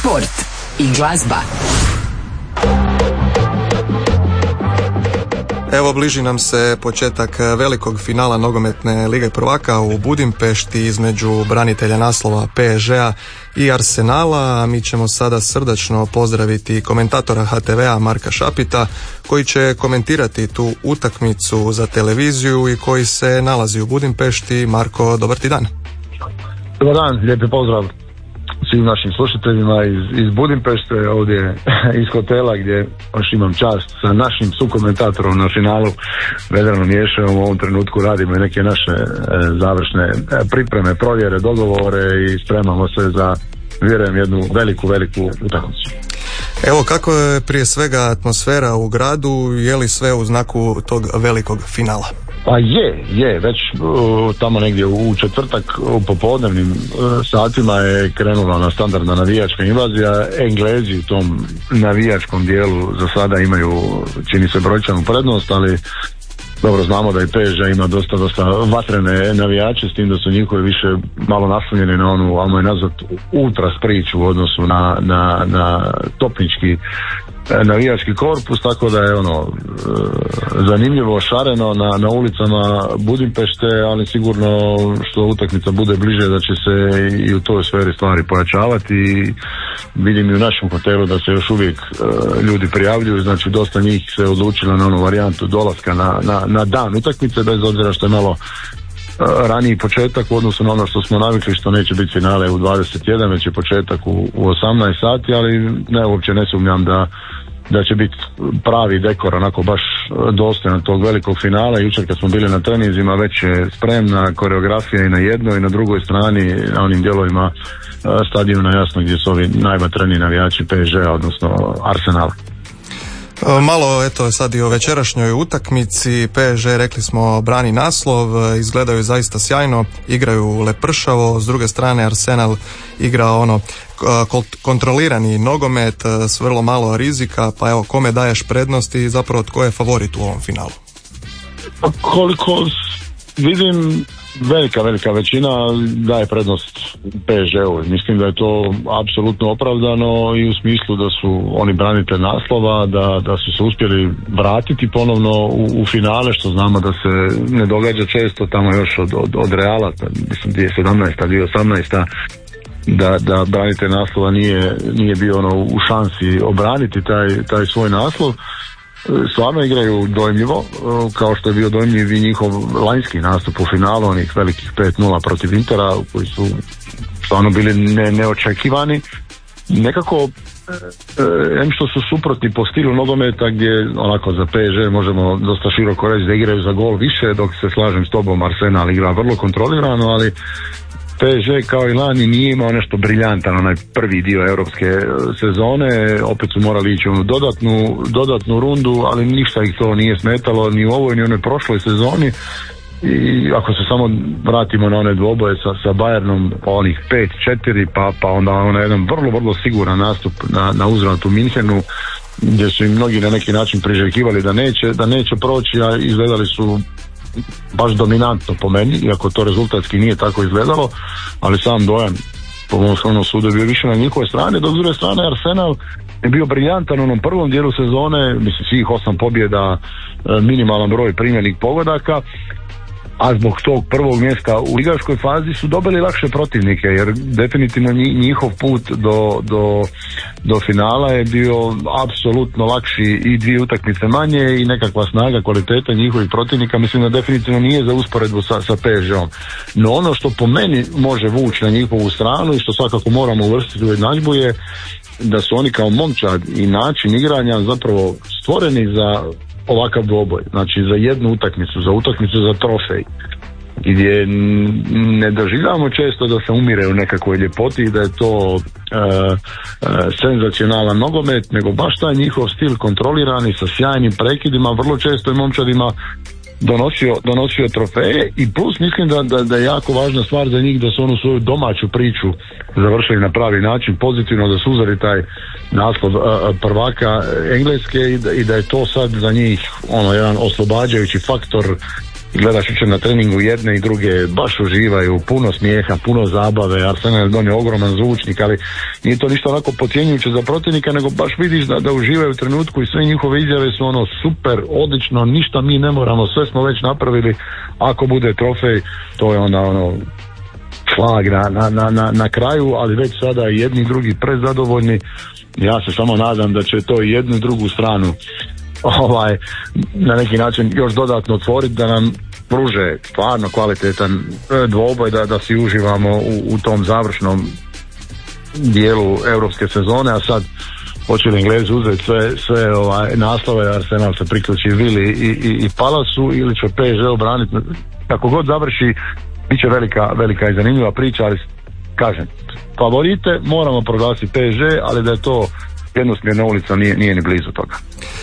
Sport i glazba. Evo, bliži nam se početak velikog finala nogometne Lige prvaka u Budimpešti između branitelja naslova PSG-a i Arsenala, a mi ćemo sada srdačno pozdraviti komentatora HTV-a Marka Šapita, koji će komentirati tu utakmicu za televiziju i koji se nalazi u Budimpešti. Marko, dobar ti dan. Dobar dan, lijepi pozdrav svim našim slušateljima iz Budimpešte, ovdje iz hotela gdje još imam čast sa našim sukomentatorom na finalu Vedranom Ješevom. U ovom trenutku radimo i neke naše završne pripreme, provjere, dogovore i spremamo se za, vjerujem, jednu veliku utakmicu. Evo, kako je prije svega atmosfera u gradu, je li sve u znaku tog velikog finala? Pa je, već tamo negdje u četvrtak u popodnevnim satima je krenula na standardna navijačka invazija. Englezi u tom navijačkom dijelu za sada imaju, čini se, brojčanu prednost, ali dobro znamo da i PSG ima dosta vatrene navijače, s tim da su njihovi više malo naslonjeni na onu, ajmo je nazvat, ultras priču u odnosu na topnički navijački korpus, tako da je zanimljivo, šareno na ulicama Budimpešte, ali sigurno što utakmica bude bliže da će se i u toj sferi stvari pojačavati. I vidim i u našem hotelu da se još uvijek ljudi prijavljuju, znači dosta njih se odlučilo na onu varijantu dolaska na dan utakmice, bez obzira što je malo raniji početak u odnosu na ono što smo navikli, što neće biti finale u 21, već je početak u 18 sati, ali ne, uopće ne sumnjam da će biti pravi dekor, onako baš dostojan tog velikog finala. Jučer kad smo bili na treninzima, već je spremna koreografija i na jednoj i na drugoj strani, na onim dijelovima stadiona, jasno, gdje su ovi najvatreniji navijači PSG-a, odnosno Arsenala. Malo, eto, sad i o večerašnjoj utakmici. PSG, rekli smo, brani naslov, izgledaju zaista sjajno, igraju lepršavo, s druge strane Arsenal igra kontrolirani nogomet s vrlo malo rizika, pa evo, kome daješ prednost i zapravo tko je favorit u ovom finalu? Koliko vidim, velika većina daje prednost PSG-u. Mislim da je to apsolutno opravdano i u smislu da su oni branitelj naslova, da su se uspjeli vratiti ponovno u finale, što znamo da se ne događa često, tamo još od Reala, mislim 2017. 2018. da branitelj naslova nije bio u šansi obraniti taj svoj naslov. Stvarno igraju dojmljivo, kao što je bio dojmljiv i njihov lanjski nastup u finalu, onih velikih 5-0 protiv Intera, koji su stvarno bili neočekivani. Nekako, što su suprotni po stilu nogometa, gdje onako za PSG možemo dosta široko reći da igraju za gol više, dok se slažem s tobom, Arsenal igra vrlo kontrolirano, ali PSG kao i lani nije imao nešto briljantan, onaj prvi dio europske sezone, opet su morali ići u dodatnu rundu, ali ništa ih to nije smetalo ni u ovoj ni u onoj prošloj sezoni. I ako se samo vratimo na one dvoboje sa Bayernom, onih 5-4, pa onda jedan vrlo siguran nastup na uzvratu Minhenu, gdje su im mnogi na neki način priželjkivali da neće proći, a izgledali su baš dominantno po meni, iako to rezultatski nije tako izgledalo, ali sam dojam po mom skromnom sudu je bio više na njihovoj strani, dok s druge strane Arsenal je bio briljantan u onom prvom dijelu sezone, mislim svih 8 pobjeda, minimalan broj primljenih pogodaka, a zbog tog prvog mjesta u ligaškoj fazi su dobili lakše protivnike, jer definitivno njihov put do finala je bio apsolutno lakši i 2 utakmice manje i nekakva snaga, kvaliteta njihovih protivnika, mislim da definitivno nije za usporedbu sa PSG-om. No ono što po meni može vući na njihovu stranu i što svakako moramo uvrstiti u jednadžbu je da su oni kao momčad i način igranja zapravo stvoreni za ovakav dvoboj, znači za jednu utakmicu, za utakmicu za trofej, gdje ne doživljavamo često da se umire u nekakvoj ljepoti i da je to senzacionalan nogomet, nego baš taj njihov stil kontrolirani sa sjajnim prekidima, vrlo često je momčadima donosio trofeje i plus mislim da je jako važna stvar za njih da su onu svoju domaću priču završili na pravi način, pozitivno, da su uzeli taj naslov prvaka Engleske i da je to sad za njih jedan oslobađajući faktor gledaš jučer na treningu jedne i druge, baš uživaju, puno smijeha, puno zabave. Arsenal je donio ogroman zvučnik, ali nije to ništa onako podcjenjujuće za protivnika, nego baš vidiš da uživaju u trenutku i sve njihove izjave su ono super, odlično, ništa mi ne moramo, sve smo već napravili, ako bude trofej, to je onda ono flag na kraju, ali već sada i jedni i drugi prezadovoljni. Ja se samo nadam da će to i jednu i drugu stranu na neki način još dodatno otvoriti, da nam pruže stvarno kvalitetan dvoboj, da si uživamo u tom završnom dijelu europske sezone. A sad hoće li Englezi uzeti sve naslove, Arsenal se priključi Vili i Palasu, ili će PSG obraniti. Kako god završi, bit će velika i zanimljiva priča, ali kažem, favorite moramo proglasiti PSG, ali da je to jednosmjerna ulica nije ni blizu toga.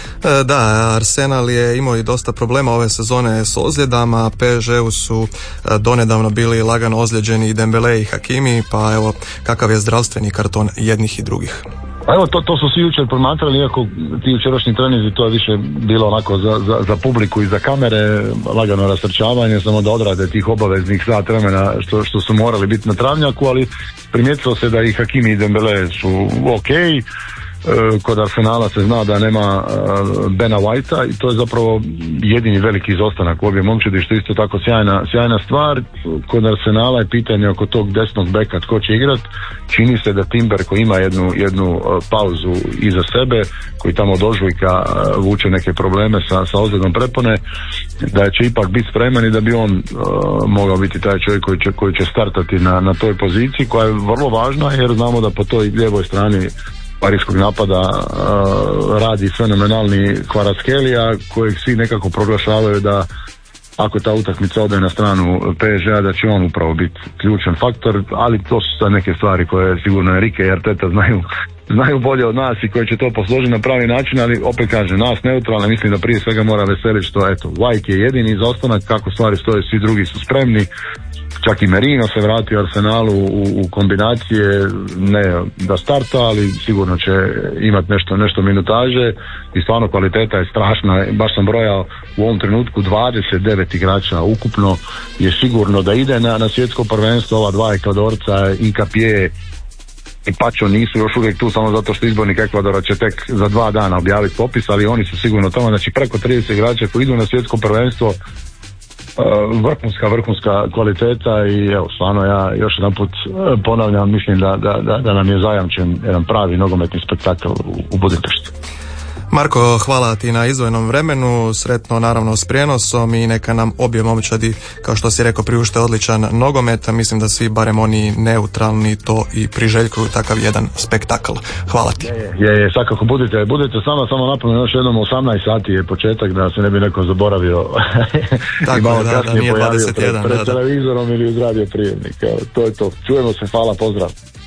Da, Arsenal je imao i dosta problema ove sezone s ozljedama. PSG-u su donedavno bili lagano ozlijeđeni i Dembele i Hakimi, pa evo kakav je zdravstveni karton jednih i drugih. Pa evo, to su svi jučer promatrali, iako ti jučerašnji treninzi, to je više bilo onako za publiku i za kamere, lagano rasrčavanje, samo da odrade tih obaveznih sat vremena što su morali biti na travnjaku, ali primijetilo se da i Hakimi i Dembele su okej. Kod Arsenala se zna da nema Bena Whitea i to je zapravo jedini veliki izostanak u obje momčadi, što je isto tako sjajna stvar. Kod Arsenala je pitanje oko tog desnog beka tko će igrat. Čini se da Timber, koji ima jednu pauzu iza sebe, koji tamo od ožujka vuče neke probleme sa ozljedom prepone, da će ipak biti spreman i da bi on mogao biti taj čovjek koji će startati na toj poziciji, koja je vrlo važna, jer znamo da po toj lijevoj strani parijskog napada radi fenomenalni Kvaratskhelia, kojeg svi nekako proglašavaju da ako ta utakmica ode na stranu PSG-a, da će on upravo biti ključan faktor, ali to su neke stvari koje sigurno Enrique i Arteta znaju bolje od nas i koji će to posložiti na pravi način, ali opet kažem, nas neutralne, mislim da prije svega mora veseliti što White je jedini izostanak, kako stvari stoje, svi drugi su spremni. Čak i Merino se vratio Arsenalu u kombinacije, ne da starta, ali sigurno će imati nešto minutaže i stvarno kvaliteta je strašna. Baš sam brojao u ovom trenutku 29 igrača ukupno je sigurno da ide na svjetsko prvenstvo. Ova dva Ekvadorca, Incapie i Pacho nisu još uvijek tu samo zato što izbornik Ekvadora će tek za 2 dana objaviti popis, ali oni su sigurno tamo, znači preko 30 igrača koji idu na svjetsko prvenstvo. Vrhunska kvaliteta i evo, stvarno ja još jedan put ponavljam, mislim da nam je zajamčen jedan pravi nogometni spektakl u Budimpešti. Marko, hvala ti na izdvojenom vremenu, sretno naravno s prijenosom i neka nam obje momčadi, kao što si rekao, priušte odličan nogomet, a mislim da svi, barem oni neutralni, to i priželjkuju takav jedan spektakl. Hvala ti. Je, svakako budete samo napomenu još jednom, 18 sati je početak, da se ne bi neko zaboravio. Tako je, da nije 21. Pred televizorom ili uz radio prijemnik. To je to. Čujemo se, hvala, pozdrav.